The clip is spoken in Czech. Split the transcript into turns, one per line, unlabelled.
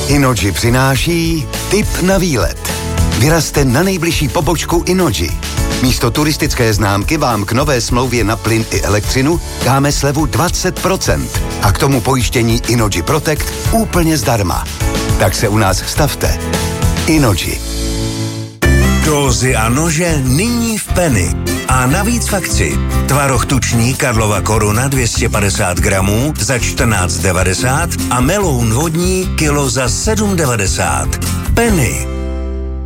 Innogy přináší tip na výlet. Vyrazte na nejbližší pobočku Innogy. Místo turistické známky vám k nové smlouvě na plyn i elektřinu dáme slevu 20% a k tomu pojištění Innogy Protect úplně zdarma. Tak se u nás stavte. Innogy.
Dózy a nože nyní v Penny. A navíc v akci. Tvaroh tučný Karlova Koruna 250 gramů za 14,90 a meloun vodní kilo za 7,90. Penny.